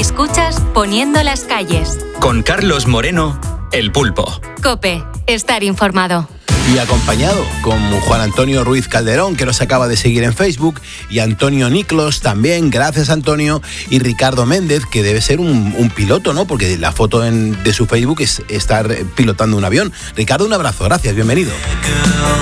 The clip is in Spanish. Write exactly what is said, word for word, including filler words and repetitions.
Escuchas Poniendo las calles. Con Carlos Moreno, El Pulpo. COPE, estar informado. Y acompañado con Juan Antonio Ruiz Calderón, que nos acaba de seguir en Facebook, y Antonio Niclos también, gracias Antonio, y Ricardo Méndez, que debe ser un, un piloto, ¿no? Porque la foto en, de su Facebook es estar pilotando un avión. Ricardo, un abrazo, gracias, bienvenido.